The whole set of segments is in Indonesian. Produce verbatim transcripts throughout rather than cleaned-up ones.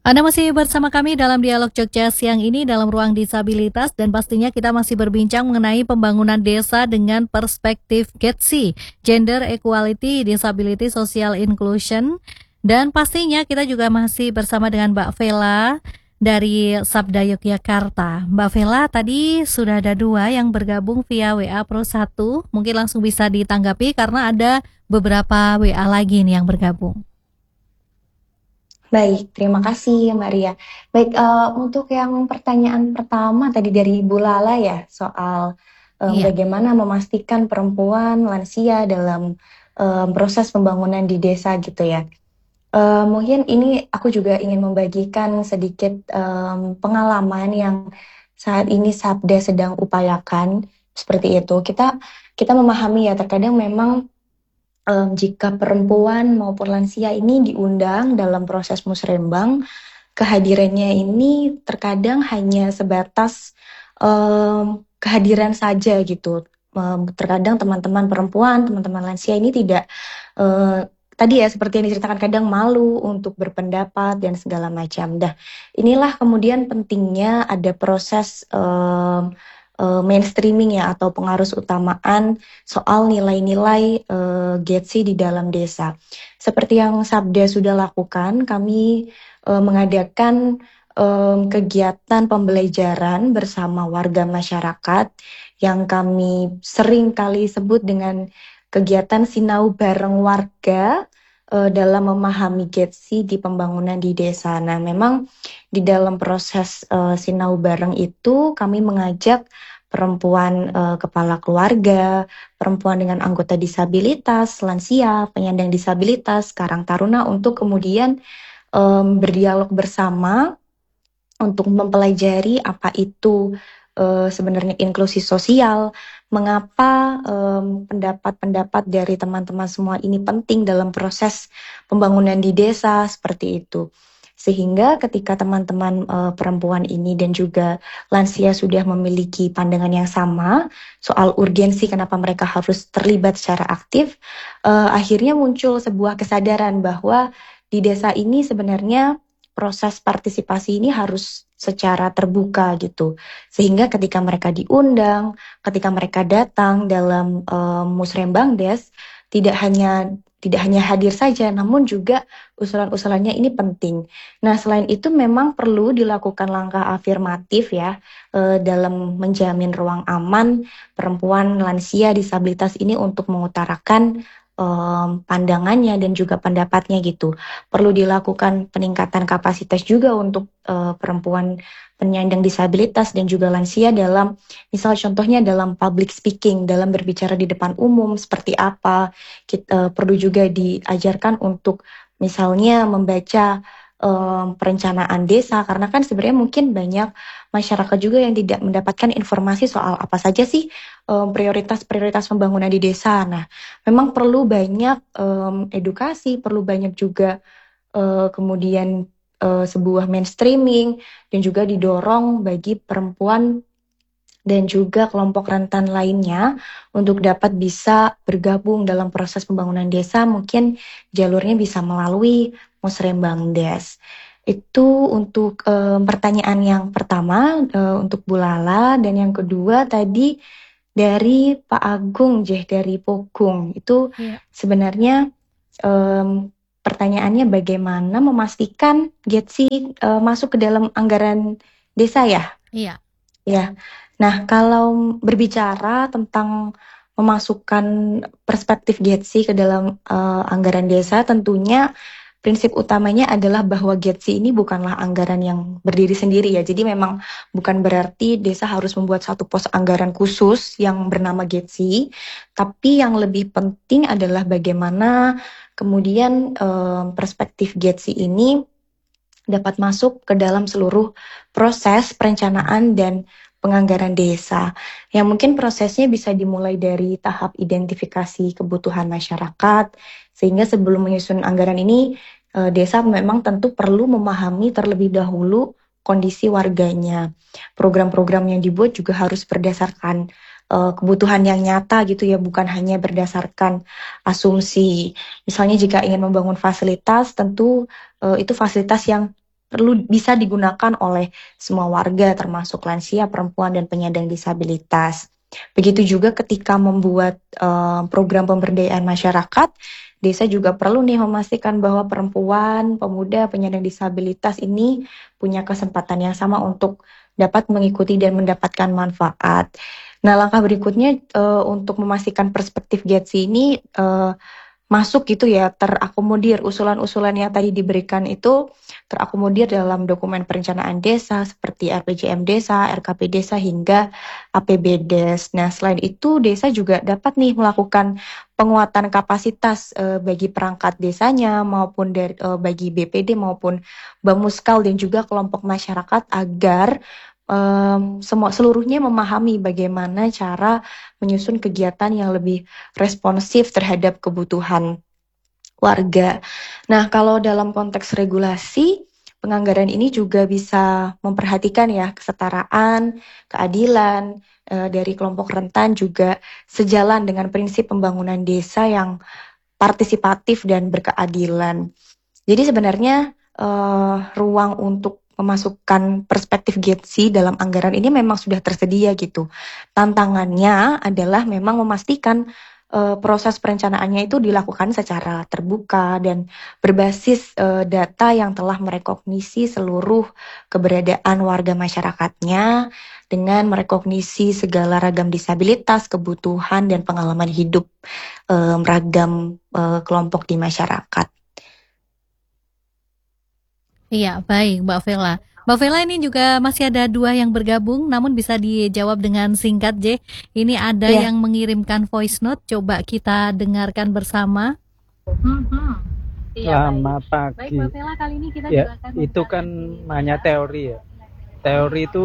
Anda masih bersama kami dalam Dialog Jogja siang ini dalam ruang disabilitas dan pastinya kita masih berbincang mengenai pembangunan desa dengan perspektif G E T S I, Gender Equality, Disability Social Inclusion. Dan pastinya kita juga masih bersama dengan Mbak Vela dari Sabda Yogyakarta. Mbak Vela, tadi sudah ada dua yang bergabung via W A Pro satu, mungkin langsung bisa ditanggapi karena ada beberapa W A lagi nih yang bergabung. Baik, terima kasih Mbak Ria. Baik, uh, untuk yang pertanyaan pertama tadi dari Ibu Lala ya, soal um, Iya. bagaimana memastikan perempuan lansia dalam um, proses pembangunan di desa gitu ya. Uh, mungkin ini aku juga ingin membagikan sedikit um, pengalaman yang saat ini Sabda sedang upayakan seperti itu. Kita kita memahami ya, terkadang memang um, jika perempuan maupun lansia ini diundang dalam proses musrembang, kehadirannya ini terkadang hanya sebatas um, kehadiran saja gitu. Um, terkadang teman-teman perempuan, teman-teman lansia ini tidak uh, tadi ya seperti yang diceritakan, kadang malu untuk berpendapat dan segala macam. Dah, inilah kemudian pentingnya ada proses um, uh, mainstreaming ya, atau pengarus utamaan soal nilai-nilai uh, G E T S I di dalam desa. Seperti yang Sabda sudah lakukan, kami uh, mengadakan um, kegiatan pembelajaran bersama warga masyarakat yang kami sering kali sebut dengan kegiatan sinau bareng warga uh, dalam memahami G E T S I di pembangunan di desa. Nah, memang di dalam proses uh, sinau bareng itu kami mengajak perempuan uh, kepala keluarga, perempuan dengan anggota disabilitas, lansia, penyandang disabilitas, karang taruna untuk kemudian um, berdialog bersama untuk mempelajari apa itu uh, sebenarnya inklusi sosial, mengapa um, pendapat-pendapat dari teman-teman semua ini penting dalam proses pembangunan di desa seperti itu. Sehingga ketika teman-teman uh, perempuan ini dan juga lansia sudah memiliki pandangan yang sama soal urgensi kenapa mereka harus terlibat secara aktif, uh, akhirnya muncul sebuah kesadaran bahwa di desa ini sebenarnya proses partisipasi ini harus secara terbuka gitu. Sehingga ketika mereka diundang, ketika mereka datang dalam um, musrembang des, tidak hanya tidak hanya hadir saja, namun juga usulan-usulannya ini penting. Nah, selain itu memang perlu dilakukan langkah afirmatif ya eh, dalam menjamin ruang aman perempuan lansia disabilitas ini untuk mengutarakan um, pandangannya dan juga pendapatnya gitu. Perlu dilakukan peningkatan kapasitas juga untuk uh, perempuan penyandang disabilitas dan juga lansia dalam, misal contohnya dalam public speaking, dalam berbicara di depan umum seperti apa. Kita uh, perlu juga diajarkan untuk misalnya membaca um, perencanaan desa, karena kan sebenarnya mungkin banyak masyarakat juga yang tidak mendapatkan informasi soal apa saja sih um, prioritas-prioritas pembangunan di desa. Nah, memang perlu banyak um, edukasi, perlu banyak juga uh, kemudian uh, sebuah mainstreaming dan juga didorong bagi perempuan dan juga kelompok rentan lainnya untuk dapat bisa bergabung dalam proses pembangunan desa. Mungkin jalurnya bisa melalui Musrembang Des. Itu untuk um, pertanyaan yang pertama uh, untuk Bu Lala, dan yang kedua tadi dari Pak Agung Jeh dari Pogung. Itu Iya. sebenarnya um, pertanyaannya bagaimana memastikan G E T S I uh, masuk ke dalam anggaran desa ya? Iya. Ya. Nah, kalau berbicara tentang memasukkan perspektif G E T S I ke dalam uh, anggaran desa, tentunya prinsip utamanya adalah bahwa G E T S I ini bukanlah anggaran yang berdiri sendiri ya. Jadi memang bukan berarti desa harus membuat satu pos anggaran khusus yang bernama G E T S I, tapi yang lebih penting adalah bagaimana kemudian um, perspektif G E T S I ini dapat masuk ke dalam seluruh proses perencanaan dan penganggaran desa. Yang mungkin prosesnya bisa dimulai dari tahap identifikasi kebutuhan masyarakat, sehingga sebelum menyusun anggaran ini, eh, desa memang tentu perlu memahami terlebih dahulu kondisi warganya. Program-program yang dibuat juga harus berdasarkan eh, kebutuhan yang nyata gitu ya, bukan hanya berdasarkan asumsi. Misalnya jika ingin membangun fasilitas, tentu eh, itu fasilitas yang perlu bisa digunakan oleh semua warga termasuk lansia, perempuan dan penyandang disabilitas. Begitu juga ketika membuat uh, program pemberdayaan masyarakat, desa juga perlu nih memastikan bahwa perempuan, pemuda, penyandang disabilitas ini punya kesempatan yang sama untuk dapat mengikuti dan mendapatkan manfaat. Nah, langkah berikutnya uh, untuk memastikan perspektif Getsi ini uh, masuk gitu ya, terakomodir usulan-usulan yang tadi diberikan itu terakomodir dalam dokumen perencanaan desa seperti R P J M desa, R K P desa hingga A P B Des. Nah, selain itu desa juga dapat nih melakukan penguatan kapasitas eh, bagi perangkat desanya maupun dari eh, bagi B P D maupun Bamuskal dan juga kelompok masyarakat agar em, semua seluruhnya memahami bagaimana cara menyusun kegiatan yang lebih responsif terhadap kebutuhan warga. Nah, kalau dalam konteks regulasi, penganggaran ini juga bisa memperhatikan ya kesetaraan, keadilan eh, dari kelompok rentan juga sejalan dengan prinsip pembangunan desa yang partisipatif dan berkeadilan. Jadi sebenarnya eh, ruang untuk memasukkan perspektif Getsi dalam anggaran ini memang sudah tersedia gitu. Tantangannya adalah memang memastikan eh, proses perencanaannya itu dilakukan secara terbuka dan berbasis eh, data yang telah merekognisi seluruh keberadaan warga masyarakatnya dengan merekognisi segala ragam disabilitas, kebutuhan dan pengalaman hidup eh, ragam eh, kelompok di masyarakat. Iya, baik Mbak Vela. Mbak Vela ini juga masih ada dua yang bergabung, namun bisa dijawab dengan singkat, J. Ini ada Iya. yang mengirimkan voice note, coba kita dengarkan bersama. Mm-hmm. Iya, Selamat baik. pagi. Baik, Mbak Vela, kali ini kita Ya, juga akan itu kan hanya teori ya. Teori itu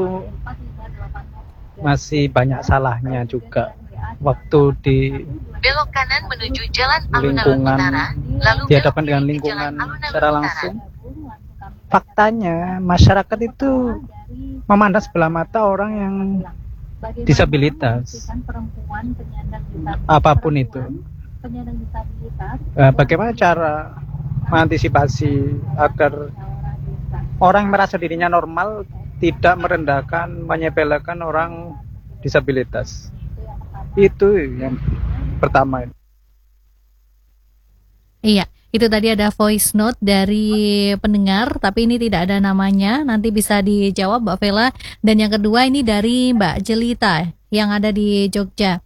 masih banyak salahnya juga. Waktu di belok kanan menuju Jalan Alun-Alun lingkungan Utara, lalu dihadapkan belok dengan kiri ke lingkungan Jalan Alun-Alun secara Utara. langsung, faktanya masyarakat itu memandang sebelah mata orang yang disabilitas, apapun itu. Nah, bagaimana cara mengantisipasi agar orang yang merasa dirinya normal tidak merendahkan, menyepelekan orang disabilitas? Itu yang pertama. Iya, itu tadi ada voice note dari pendengar, tapi ini tidak ada namanya. Nanti bisa dijawab Mbak Vela. Dan yang kedua ini dari Mbak Jelita yang ada di Jogja.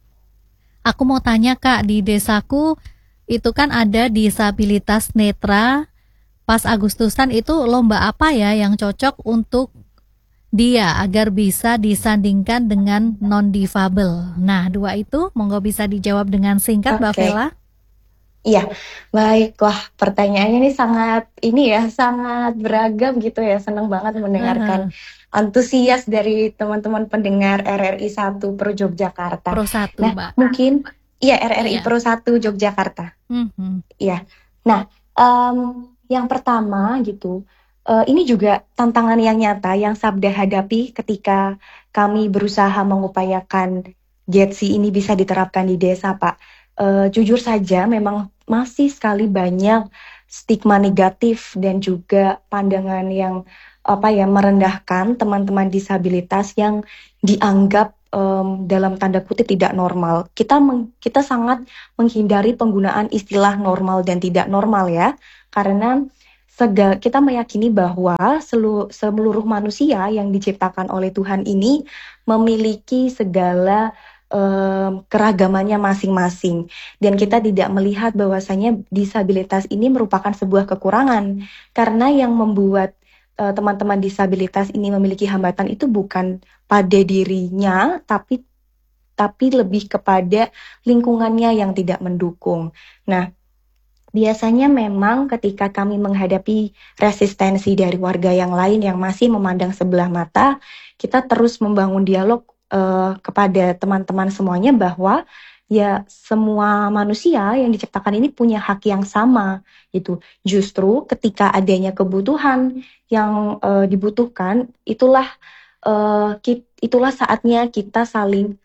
Aku mau tanya Kak, di desaku itu kan ada disabilitas netra. Pas Agustusan itu lomba apa ya yang cocok untuk dia agar bisa disandingkan dengan non-difabel? Nah, dua itu monggo bisa dijawab dengan singkat Mbak Oke. Vela. Iya, baik. Wah, pertanyaannya ini sangat ini ya, sangat beragam gitu ya. Senang banget mendengarkan antusias dari teman-teman pendengar R R I satu Pro Yogyakarta. Pro satu, Nah, Mbak. mungkin iya R R I Iya. Pro satu Yogyakarta. Mhm. Iya. Nah, em, yang pertama gitu, eh, ini juga tantangan yang nyata yang Sabda hadapi ketika kami berusaha mengupayakan Getsi ini bisa diterapkan di desa, Pak. Eh, jujur saja, memang masih sekali banyak stigma negatif dan juga pandangan yang apa ya merendahkan teman-teman disabilitas yang dianggap em, dalam tanda kutip tidak normal. Kita meng- kita sangat menghindari penggunaan istilah normal dan tidak normal ya, karena sega, kita meyakini bahwa selu, seluruh manusia yang diciptakan oleh Tuhan ini memiliki segala em, keragamannya masing-masing, dan kita tidak melihat bahwasanya disabilitas ini merupakan sebuah kekurangan, karena yang membuat eh, teman-teman disabilitas ini memiliki hambatan itu bukan pada dirinya, tapi tapi lebih kepada lingkungannya yang tidak mendukung. Nah, biasanya memang ketika kami menghadapi resistensi dari warga yang lain yang masih memandang sebelah mata, kita terus membangun dialog eh, kepada teman-teman semuanya bahwa ya semua manusia yang diciptakan ini punya hak yang sama gitu. Justru ketika adanya kebutuhan yang eh, dibutuhkan, itulah eh, ki- itulah saatnya kita saling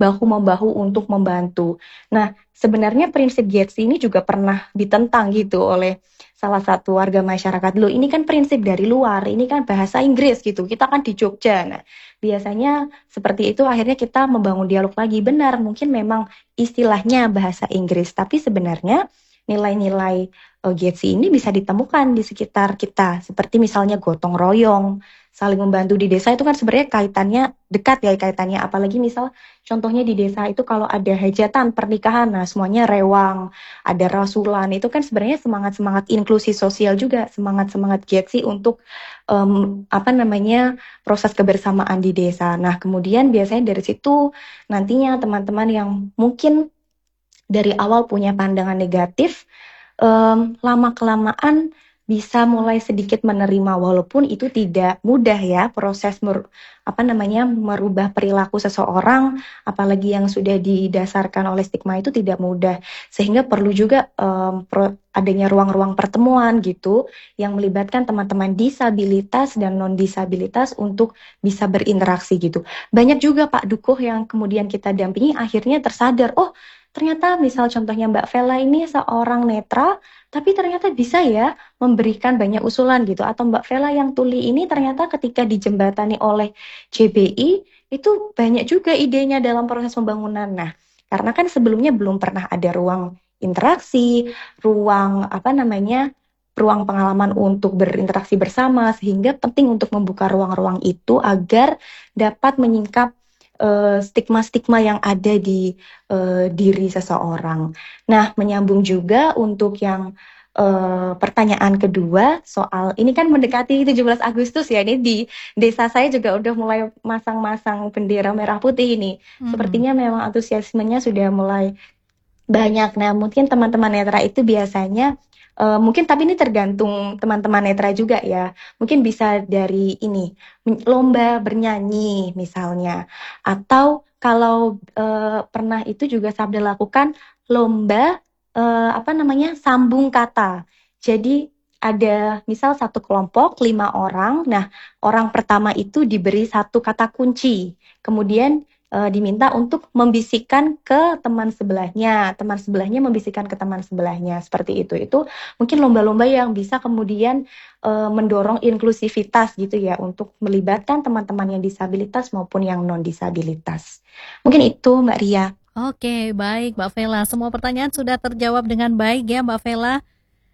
bahu-membahu untuk membantu. Nah, sebenarnya prinsip Gatsby ini juga pernah ditentang gitu oleh salah satu warga masyarakat. Loh, ini kan prinsip dari luar, ini kan bahasa Inggris gitu, kita kan di Jogja. Nah, biasanya seperti itu akhirnya kita membangun dialog lagi. Benar, mungkin memang istilahnya bahasa Inggris, tapi sebenarnya nilai-nilai uh, Gatsby ini bisa ditemukan di sekitar kita, seperti misalnya gotong royong, saling membantu di desa itu kan sebenarnya kaitannya dekat ya kaitannya, apalagi misal contohnya di desa itu kalau ada hajatan pernikahan, nah semuanya rewang, ada rasulan, itu kan sebenarnya semangat-semangat inklusi sosial juga, semangat-semangat Gatsby untuk um, apa namanya proses kebersamaan di desa. Nah kemudian biasanya dari situ nantinya teman-teman yang mungkin dari awal punya pandangan negatif, um, lama-kelamaan bisa mulai sedikit menerima, walaupun itu tidak mudah ya proses mer, apa namanya merubah perilaku seseorang, apalagi yang sudah didasarkan oleh stigma itu tidak mudah, sehingga perlu juga um, pro, adanya ruang-ruang pertemuan gitu yang melibatkan teman-teman disabilitas dan non disabilitas untuk bisa berinteraksi gitu. Banyak juga Pak Dukuh yang kemudian kita dampingi akhirnya tersadar, oh ternyata misal contohnya Mbak Vela ini seorang netra, tapi ternyata bisa ya memberikan banyak usulan gitu. Atau Mbak Vela yang tuli ini ternyata ketika dijembatani oleh J B I, itu banyak juga idenya dalam proses pembangunan. Nah, karena kan sebelumnya belum pernah ada ruang interaksi, ruang apa namanya, ruang pengalaman untuk berinteraksi bersama, sehingga penting untuk membuka ruang-ruang itu agar dapat menyingkap Uh, stigma-stigma yang ada di uh, diri seseorang. Nah, menyambung juga untuk yang uh, pertanyaan kedua soal ini kan mendekati tujuh belas Agustus ya, ini di desa saya juga udah mulai masang-masang bendera merah putih ini. Hmm. Sepertinya memang antusiasmenya sudah mulai banyak. Nah, mungkin teman-teman netra itu biasanya Uh, mungkin tapi ini tergantung teman-teman netra juga ya. Mungkin bisa dari ini lomba bernyanyi misalnya, atau kalau uh, pernah itu juga Sabda lakukan lomba uh, apa namanya sambung kata. Jadi ada misal satu kelompok lima orang. Nah, orang pertama itu diberi satu kata kunci. Kemudian Uh, diminta untuk membisikkan ke teman sebelahnya, teman sebelahnya membisikkan ke teman sebelahnya, seperti itu. Itu mungkin lomba-lomba yang bisa kemudian uh, mendorong inklusivitas gitu ya, untuk melibatkan teman-teman yang disabilitas maupun yang non-disabilitas. Mungkin itu Mbak Ria. Oke, baik Mbak Vela. Semua pertanyaan sudah terjawab dengan baik ya Mbak Vela.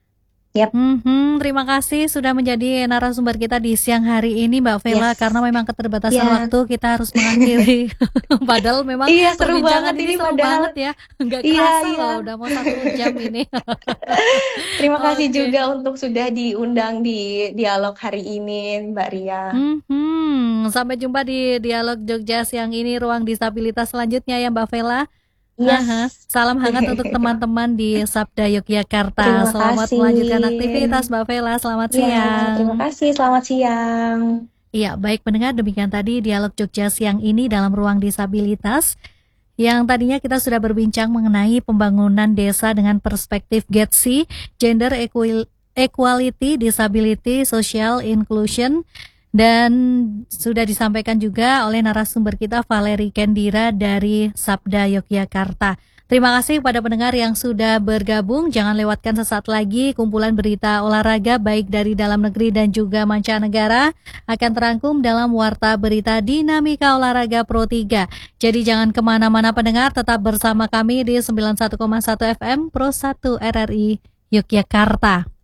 Yep. Hmm, terima kasih sudah menjadi narasumber kita di siang hari ini Mbak Vela, yes. Karena memang keterbatasan yeah. waktu kita harus mengakhiri. Padahal memang iya, seru perbincangan banget ini seru padahal. banget ya, nggak iya, kerasa iya. loh udah mau satu jam ini. Terima kasih okay. juga untuk sudah diundang di dialog hari ini Mbak Ria. Hmm, sampai jumpa di dialog Jogja siang ini, ruang disabilitas selanjutnya ya Mbak Vela. Yes. Aha. Salam hangat untuk teman-teman di Sabda Yogyakarta. Terima selamat kasih. melanjutkan aktivitas Mbak Vela. Selamat ya, siang. Terima kasih. Selamat siang. Iya, baik pendengar, demikian tadi dialog Jogja siang ini dalam ruang disabilitas. Yang tadinya kita sudah berbincang mengenai pembangunan desa dengan perspektif Gatsby, Gender Equality, Disability, Social Inclusion. Dan sudah disampaikan juga oleh narasumber kita Valeri Kendira dari Sabda Yogyakarta. Terima kasih kepada pendengar yang sudah bergabung. Jangan lewatkan sesaat lagi kumpulan berita olahraga baik dari dalam negeri dan juga mancanegara akan terangkum dalam Warta Berita Dinamika Olahraga Pro tiga. Jadi jangan kemana-mana pendengar, tetap bersama kami di sembilan puluh satu koma satu F M Pro satu R R I Yogyakarta.